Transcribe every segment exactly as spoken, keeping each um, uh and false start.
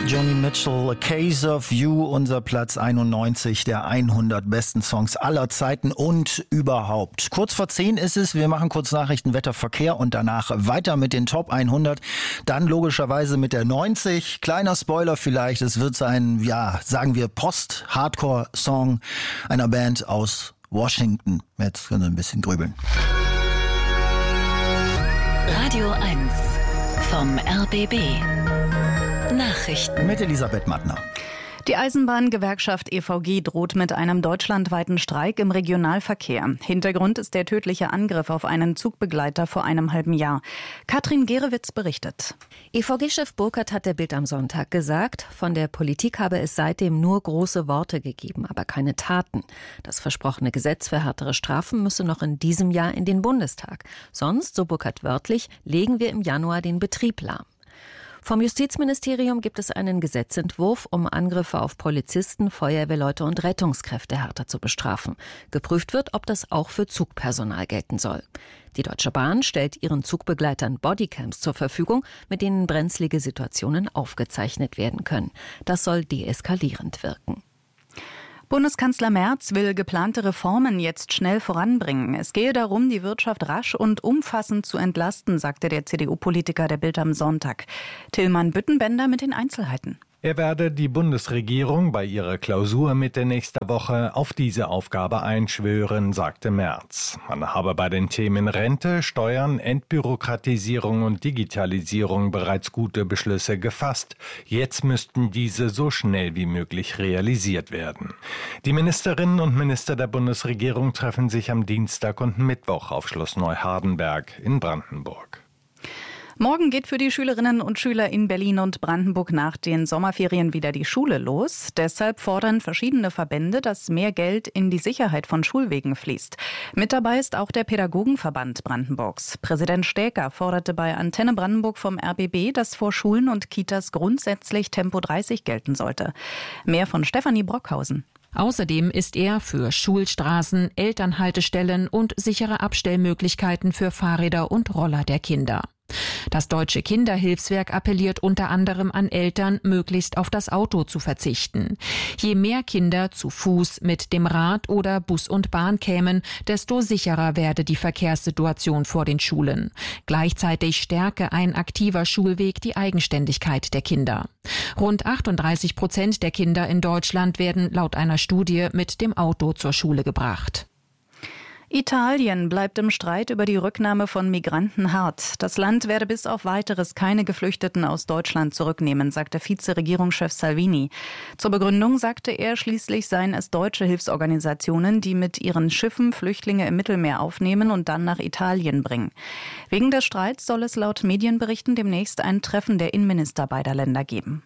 Joni Mitchell, A Case of You, unser Platz einundneunzig der hundert besten Songs aller Zeiten und überhaupt. Kurz vor zehn ist es, wir machen kurz Nachrichten, Wetter, Verkehr und danach weiter mit den Top hundert. Dann logischerweise mit der neunzig. Kleiner Spoiler vielleicht, es wird sein, ja, sagen wir Post-Hardcore-Song einer Band aus Washington. Jetzt können wir ein bisschen grübeln. Radio eins vom R B B. Nachrichten mit Elisabeth Mattner. Die Eisenbahngewerkschaft E V G droht mit einem deutschlandweiten Streik im Regionalverkehr. Hintergrund ist der tödliche Angriff auf einen Zugbegleiter vor einem halben Jahr. Katrin Gerewitz berichtet. E V G-Chef Burkhardt hat der Bild am Sonntag gesagt, von der Politik habe es seitdem nur große Worte gegeben, aber keine Taten. Das versprochene Gesetz für härtere Strafen müsse noch in diesem Jahr in den Bundestag. Sonst, so Burkhardt wörtlich, legen wir im Januar den Betrieb lahm. Vom Justizministerium gibt es einen Gesetzentwurf, um Angriffe auf Polizisten, Feuerwehrleute und Rettungskräfte härter zu bestrafen. Geprüft wird, ob das auch für Zugpersonal gelten soll. Die Deutsche Bahn stellt ihren Zugbegleitern Bodycams zur Verfügung, mit denen brenzlige Situationen aufgezeichnet werden können. Das soll deeskalierend wirken. Bundeskanzler Merz will geplante Reformen jetzt schnell voranbringen. Es gehe darum, die Wirtschaft rasch und umfassend zu entlasten, sagte der C D U-Politiker der Bild am Sonntag. Tillmann Büttenbender mit den Einzelheiten. Er werde die Bundesregierung bei ihrer Klausur Mitte nächster Woche auf diese Aufgabe einschwören, sagte Merz. Man habe bei den Themen Rente, Steuern, Entbürokratisierung und Digitalisierung bereits gute Beschlüsse gefasst. Jetzt müssten diese so schnell wie möglich realisiert werden. Die Ministerinnen und Minister der Bundesregierung treffen sich am Dienstag und Mittwoch auf Schloss Neuhardenberg in Brandenburg. Morgen geht für die Schülerinnen und Schüler in Berlin und Brandenburg nach den Sommerferien wieder die Schule los. Deshalb fordern verschiedene Verbände, dass mehr Geld in die Sicherheit von Schulwegen fließt. Mit dabei ist auch der Pädagogenverband Brandenburgs. Präsident Stäker forderte bei Antenne Brandenburg vom R B B, dass vor Schulen und Kitas grundsätzlich Tempo dreißig gelten sollte. Mehr von Stefanie Brockhausen. Außerdem ist er für Schulstraßen, Elternhaltestellen und sichere Abstellmöglichkeiten für Fahrräder und Roller der Kinder. Das Deutsche Kinderhilfswerk appelliert unter anderem an Eltern, möglichst auf das Auto zu verzichten. Je mehr Kinder zu Fuß, mit dem Rad oder Bus und Bahn kämen, desto sicherer werde die Verkehrssituation vor den Schulen. Gleichzeitig stärke ein aktiver Schulweg die Eigenständigkeit der Kinder. Rund achtunddreißig Prozent der Kinder in Deutschland werden laut einer Studie mit dem Auto zur Schule gebracht. Italien bleibt im Streit über die Rücknahme von Migranten hart. Das Land werde bis auf Weiteres keine Geflüchteten aus Deutschland zurücknehmen, sagte Vizeregierungschef Salvini. Zur Begründung sagte er, schließlich seien es deutsche Hilfsorganisationen, die mit ihren Schiffen Flüchtlinge im Mittelmeer aufnehmen und dann nach Italien bringen. Wegen des Streits soll es laut Medienberichten demnächst ein Treffen der Innenminister beider Länder geben.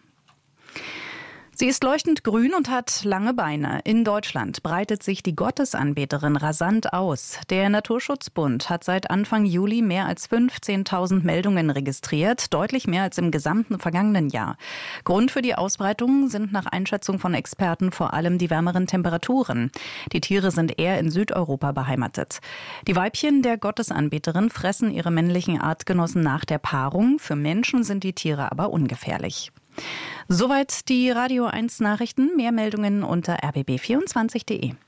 Sie ist leuchtend grün und hat lange Beine. In Deutschland breitet sich die Gottesanbeterin rasant aus. Der Naturschutzbund hat seit Anfang Juli mehr als fünfzehntausend Meldungen registriert, deutlich mehr als im gesamten vergangenen Jahr. Grund für die Ausbreitung sind nach Einschätzung von Experten vor allem die wärmeren Temperaturen. Die Tiere sind eher in Südeuropa beheimatet. Die Weibchen der Gottesanbeterin fressen ihre männlichen Artgenossen nach der Paarung. Für Menschen sind die Tiere aber ungefährlich. Soweit die Radio eins Nachrichten. Mehr Meldungen unter r b b vierundzwanzig punkt de.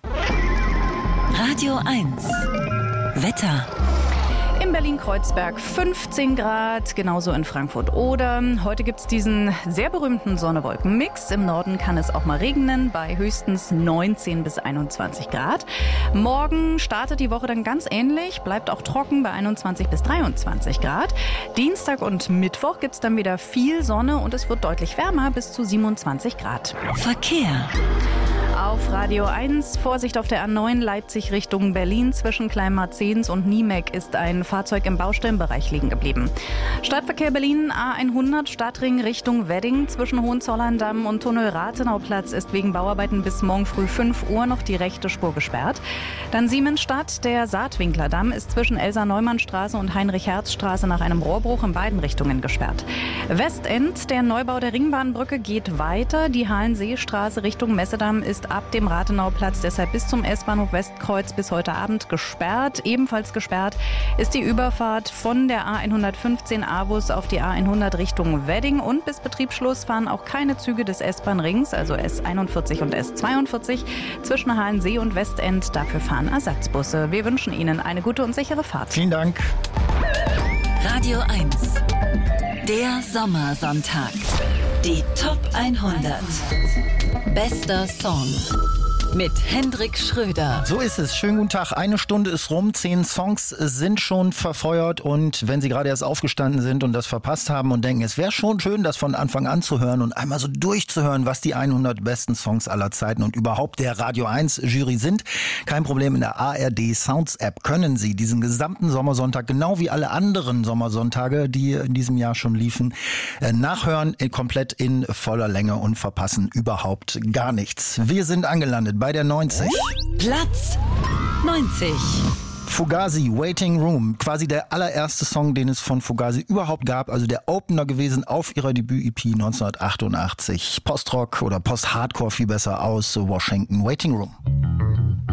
Radio eins Wetter. In Berlin-Kreuzberg fünfzehn Grad, genauso in Frankfurt-Oder. Heute gibt es diesen sehr berühmten Sonne-Wolken-Mix. Im Norden kann es auch mal regnen, bei höchstens neunzehn bis einundzwanzig Grad. Morgen startet die Woche dann ganz ähnlich, bleibt auch trocken bei einundzwanzig bis dreiundzwanzig Grad. Dienstag und Mittwoch gibt es dann wieder viel Sonne und es wird deutlich wärmer, bis zu siebenundzwanzig Grad. Verkehr. Auf Radio eins, Vorsicht auf der A neun Leipzig Richtung Berlin. Zwischen Kleinmarzens und Niemek ist ein Fahrzeug im Baustellenbereich liegen geblieben. Stadtverkehr Berlin A hundert, Stadtring Richtung Wedding. Zwischen Hohenzollern-Damm und Tunnel Rathenau-Platz ist wegen Bauarbeiten bis morgen früh fünf Uhr noch die rechte Spur gesperrt. Dann Siemensstadt, der Saatwinkler-Damm ist zwischen Elsa-Neumann-Straße und Heinrich-Herz-Straße nach einem Rohrbruch in beiden Richtungen gesperrt. Westend, der Neubau der Ringbahnbrücke geht weiter. Die Halensee-Straße Richtung Messedamm ist ist ab dem Rathenauplatz deshalb bis zum S-Bahnhof Westkreuz bis heute Abend gesperrt. Ebenfalls gesperrt ist die Überfahrt von der A hundertfünfzehn Avus auf die A hundert Richtung Wedding. Und bis Betriebsschluss fahren auch keine Züge des S-Bahn-Rings, also S einundvierzig und S zweiundvierzig, zwischen Halensee und Westend. Dafür fahren Ersatzbusse. Wir wünschen Ihnen eine gute und sichere Fahrt. Vielen Dank. Radio eins. Der Sommersonntag. Die Top hundert. Bester Song. Mit Hendrik Schröder. So ist es. Schönen guten Tag. Eine Stunde ist rum. Zehn Songs sind schon verfeuert. Und wenn Sie gerade erst aufgestanden sind und das verpasst haben und denken, es wäre schon schön, das von Anfang an zu hören und einmal so durchzuhören, was die hundert besten Songs aller Zeiten und überhaupt der Radio eins Jury sind. Kein Problem. In der A R D Sounds App können Sie diesen gesamten Sommersonntag, genau wie alle anderen Sommersonntage, die in diesem Jahr schon liefen, nachhören, komplett in voller Länge und verpassen überhaupt gar nichts. Wir sind angelandet bei der neunzig. Platz neunzig. Fugazi, Waiting Room, quasi der allererste Song, den es von Fugazi überhaupt gab, also der Opener gewesen auf ihrer Debüt-E P neunzehnhundertachtundachtzig. Postrock oder Post-Hardcore viel besser aus Washington, Waiting Room.